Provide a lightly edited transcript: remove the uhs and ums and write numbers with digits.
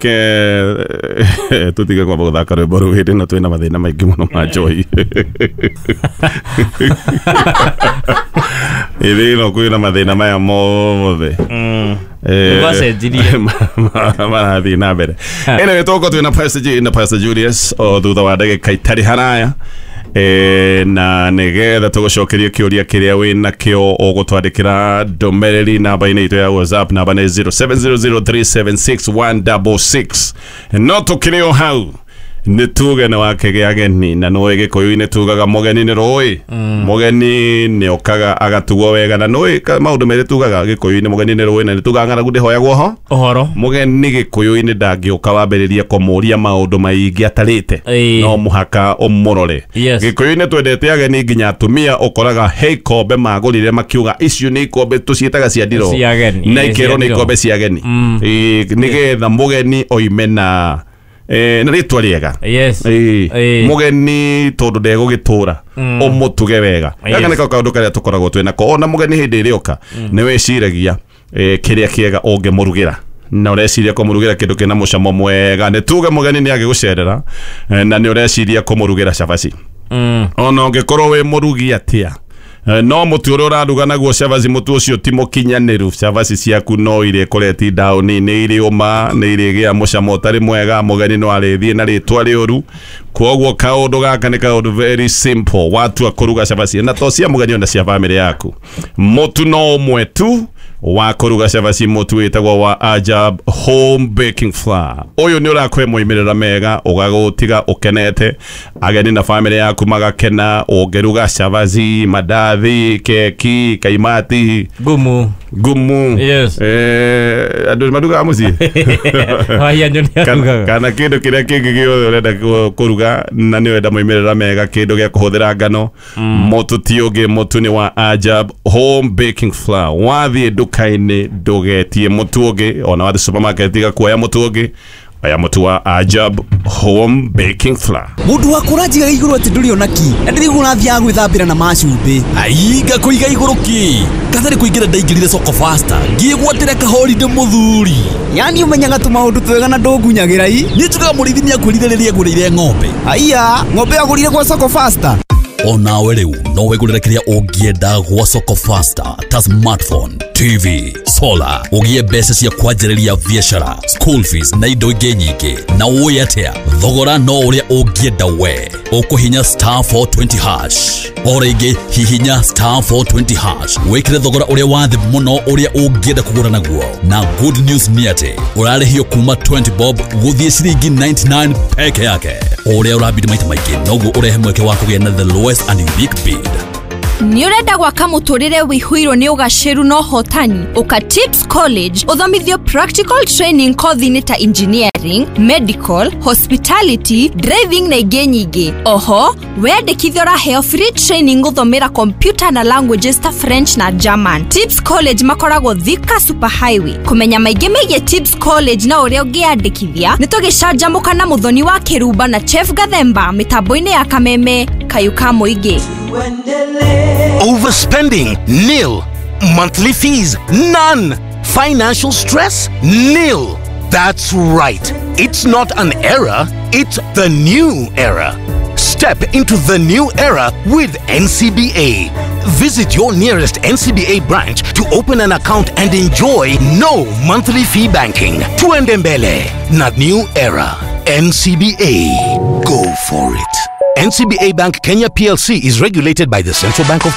tutige kwa guthaka rwimbo rũu hĩndĩ ĩno twĩna mathĩna maingĩ mũno ma njohi hĩndĩ ĩno kwĩna mathĩna maya mothe marathiĩ na mbere ĩno tũgũkorwo twĩna Pastor Julius o thutha wa ndagĩka itarĩ haraya na negetha tũgũcokerie kĩũria kĩrĩa wĩna kĩo ũgũtwandĩkĩra ndũmĩrĩri namba-inĩ itũ ya WhatsApp namba nĩ 0700376166 no tũkĩrĩ o hau nĩ tuge na wake gĩa ageni na nũĩ gĩkũyũ-inĩ tugaga mũgeni nĩ rũĩ mũgeni nĩ okaga agatugwo wega na nũĩ maũndũ merĩ tugaga gĩkũyũ-inĩ mũgeni nĩ rũĩ na nĩ tugaga ng'aragu ndĩhoyagwo ho ũhoro mũgeni gĩkũyũ-inĩ ndangĩũka wambĩrĩria kũmũria maũndũ maingĩ atarĩte no mũhaka ũmũrore gĩkũyũ-inĩ twendete ageni nginya atumia ũkoraga he ikombe magũrire makiuga icio nĩ ikombe tũciĩtaga cia ndiro na ikerwo nĩ ikombe cia ageni nĩgetha mũgeni oime na na rĩtwa rĩega mũgeni tondũ ndegũgĩtũra ũmũtuge wega gaka nĩ kaũndũ karĩa tũkoragwo twĩnako ona mũgeni hĩndĩ ĩrĩa oka nĩ wĩciragia kĩrĩa kĩega ũngĩmũrugĩra na ũreciria kũmũrugĩra kĩndũ kĩna mũcamo mwega nĩ tuge mũgeni nĩ agĩgũcerera na nĩ ũreciria kũmũrugĩra cabaci ona ũngĩkorwo wĩ mũrugi atĩa no mũtu ũrĩa ũraruga naguo cabaci mũtu ũcio ti mũkinyanĩru cabaci ciaku no irĩ kũreti down nĩ irĩ ũma nĩ irĩgĩa mũcamo ũtarĩ mwega mũgeni no arĩthiĩ na rĩtwa rĩũru koguo kaũndũ gaka nĩ kaũndũ very simple watua kũruga cabaci na to cia mũgeni ona cia bamĩrĩ yaku mũtu no ũmwe tu wa kũruga cabaci mũtu wĩtagwo wa Ajab home baking flour ũyũ nĩ ũrakũhe moimĩrĩra mega ũgagũtiga ũkenete ageni na bamĩrĩ yaku magakena ũngĩruga cabaci mandathi keki kaimati gumu andũ marugaga mũciĩ kana kĩndũ kĩrĩa kĩngĩ gĩothe ũrenda kũruga na nĩ wenda moimĩrĩra mega kĩndũ gĩa kũhũthĩra ngano mũtu ti ũngĩ mũtu nĩ wa Ajab home baking flour wathiĩ nduka-inĩ ndũgetie mũtu ũngĩ ona wathiĩ supermarket igakuoya mũtu ũngĩ aya mũtu wa Ajab home baking flour mũndũ wakũra njiga igũrũ atĩ ndũrĩ ona ki ndirigũ nathiaga gwĩthambĩra na macumbĩ ainga kũiga igũrũ ki katharĩ kũingĩra ndaingĩrire soko faster ngĩgwatĩra kahorinde mũthuri yani ũmenyaga tũmaũndũ twega na ndũngunyagĩra nĩ tugaga mũrĩithi nĩ akwĩrirĩrĩria agũrĩire ng'ombe aya ng'ombe agũrire kwa soko faster onawe rĩu no wĩgũrĩre kĩrĩa ũngĩenda gwa soko faster ta smartphone TV solar ũgĩe mbeca cia kwanjĩrĩria biacara school fees na indo ingĩ nyingĩ na ũĩ atĩa thogora no ũrĩa ũngĩenda we ũkũhinya *420# o rĩngĩ hihinya *420# wĩkĩre thogora ũrĩa wathĩ mũno ũrĩa ũngĩenda kũgũra naguo na good news nĩ atĩ ũrarĩhio kuma 20 bob gũthiĩ ciringi 99 peke yake ũrĩa ũrabidi maita maingĩ noguo ũrehe mweke wa kũgĩa na the lowest and unique bid Nĩ ũrenda gwaka mũtũrĩre wĩihũirwo nĩ ũgaciru no hotani ũka Tips College ũthomithio practical training kothi-inĩ ta engineering, medical, hospitality, driving na ingĩ nyingĩ. Oho wendekithio ũraheo free training gũthomera computer na languages ta French na German. Tips College makoragwo Thika Super Highway. Kũmenya maingĩ megiĩ Tips College na ũrĩa ũngĩandĩkithia nĩ tũgĩcanjamũka na mũthoni wa Kĩrumba na Chef Gathemba mĩtambo-inĩ ya Kameme Kayuka Mũingĩ. Overspending? Nil. Monthly fees? None. Financial stress? Nil. That's right. It's not an era, it's the new era. Step into the new era with NCBA. Visit your nearest NCBA branch to open an account and enjoy no monthly fee banking. Tuendembele, not new era. NCBA. Go for it. NCBA Bank Kenya PLC is regulated by the Central Bank of